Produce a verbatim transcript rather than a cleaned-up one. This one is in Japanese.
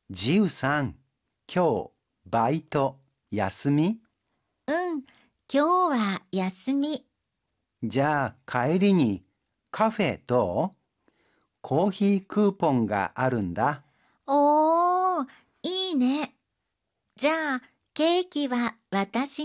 ジウさん、今日バイト休み？ うん、今日は休み。 じゃあ帰りにカフェどう？コーヒークーポンがあるんだ。 おー、いいね。じゃあ、ケーキは私